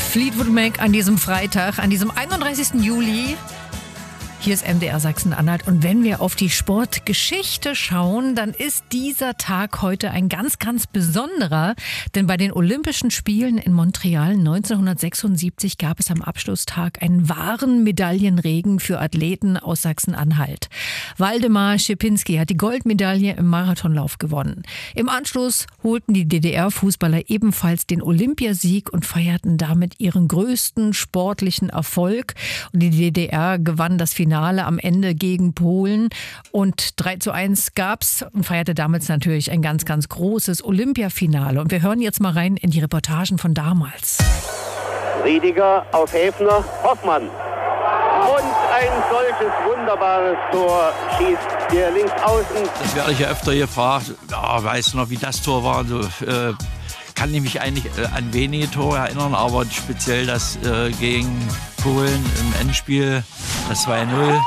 Fleetwood Mac an diesem Freitag, an diesem 31. Juli. Hier ist MDR Sachsen-Anhalt und wenn wir auf die Sportgeschichte schauen, dann ist dieser Tag heute ein ganz, ganz besonderer. Denn bei den Olympischen Spielen in Montreal 1976 gab es am Abschlusstag einen wahren Medaillenregen für Athleten aus Sachsen-Anhalt. Waldemar Szczepinski hat die Goldmedaille im Marathonlauf gewonnen. Im Anschluss holten die DDR-Fußballer ebenfalls den Olympiasieg und feierten damit ihren größten sportlichen Erfolg. Und die DDR gewann das Finale am Ende gegen Polen und 3:1 gab's und feierte damit natürlich ein ganz, ganz großes Olympiafinale. Und wir hören jetzt mal rein in die Reportagen von damals. Riediger auf Häfner, Hoffmann. Und ein solches wunderbares Tor schießt der links außen. Das werde ich ja öfter gefragt. Ja, weiß noch, wie das Tor war. So, kann ich mich eigentlich an wenige Tore erinnern, aber speziell das gegen Polen im Endspiel, das 2:0.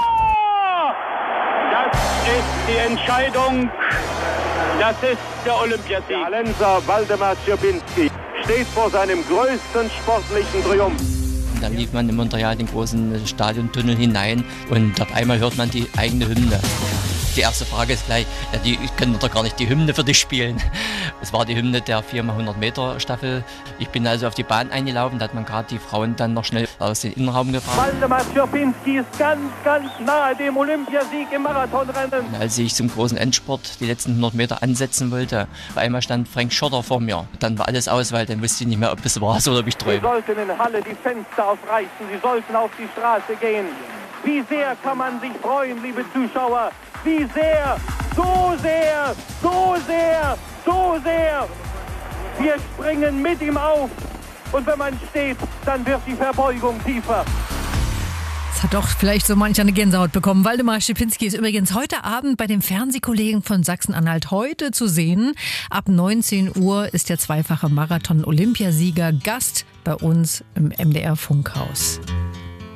Das ist die Entscheidung. Das ist der Olympiasieg. Der Hallenser Waldemar Szczepinski steht vor seinem größten sportlichen Triumph. Und dann lief man in Montreal den großen Stadiontunnel hinein und auf einmal hört man die eigene Hymne. Die erste Frage ist gleich, die können doch gar nicht die Hymne für dich spielen. Es war die Hymne der 4x100 Meter Staffel. Ich bin also auf die Bahn eingelaufen, da hat man gerade die Frauen dann noch schnell aus dem Innenraum gebracht. Waldemar Szczepinski ist ganz, ganz nahe dem Olympiasieg im Marathonrennen. Und als ich zum großen Endspurt die letzten 100 Meter ansetzen wollte, auf einmal stand Frank Schotter vor mir. Dann war alles aus, weil dann wusste ich nicht mehr, ob es war oder ob ich träume. Sie sollten in Halle die Fenster aufreißen, Sie sollten auf die Straße gehen. Wie sehr kann man sich freuen, liebe Zuschauer? Wie sehr, so sehr, so sehr, so sehr. Wir springen mit ihm auf. Und wenn man steht, dann wird die Verbeugung tiefer. Das hat doch vielleicht so manch eine Gänsehaut bekommen. Waldemar Szczepinski ist übrigens heute Abend bei den Fernsehkollegen von Sachsen-Anhalt heute zu sehen. Ab 19 Uhr ist der zweifache Marathon-Olympiasieger Gast bei uns im MDR Funkhaus.